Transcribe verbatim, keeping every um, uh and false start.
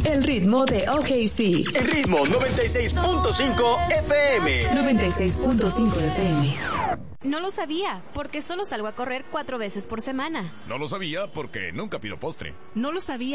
El ritmo de O K C. El ritmo noventa y seis punto cinco F M. noventa y seis punto cinco F M. No lo sabía, porque solo salgo a correr cuatro veces por semana. No lo sabía porque nunca pido postre. No lo sabía